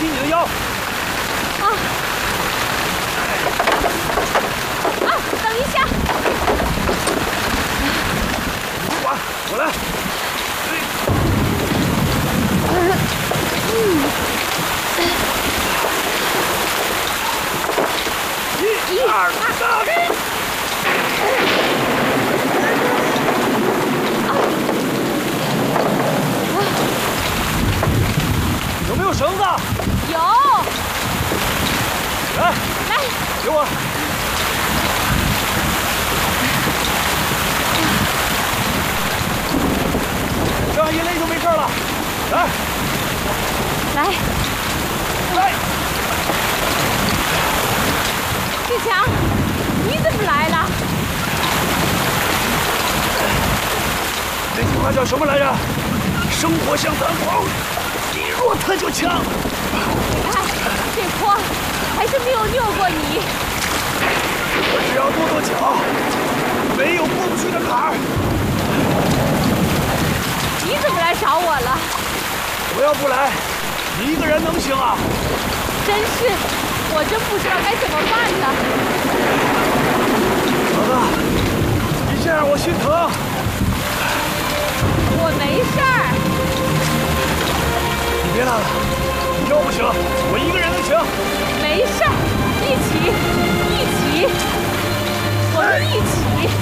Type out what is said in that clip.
起你的腰。 啊！啊！等一下！ 你不管，我来。一二三。 有没有绳子？ 有。 来，给我。这样一勒就没事了。来， 志强，你怎么来了？ 这句话叫什么来着？生活像弹簧，你弱它就强。 你看，这坡还是没有拗过你。 我只要跺脚，没有过不去的坎儿。 你怎么来找我了？ 我要不来，你一个人能行啊？ 真是，我真不知道该怎么办呢。 嫂子，你这样我心疼。 我没事儿。 你别拉了，你腰不行，我一个人能行。 没事儿，一起，我们一起。